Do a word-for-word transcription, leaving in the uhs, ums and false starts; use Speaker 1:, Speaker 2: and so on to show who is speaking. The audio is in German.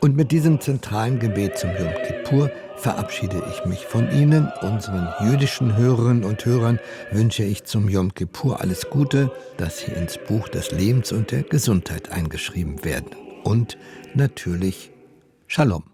Speaker 1: Und mit diesem zentralen Gebet zum Jom Kippur verabschiede ich mich von Ihnen. Unseren jüdischen Hörerinnen und Hörern wünsche ich zum Jom Kippur alles Gute, dass Sie ins Buch des Lebens und der Gesundheit eingeschrieben werden. Und natürlich Shalom.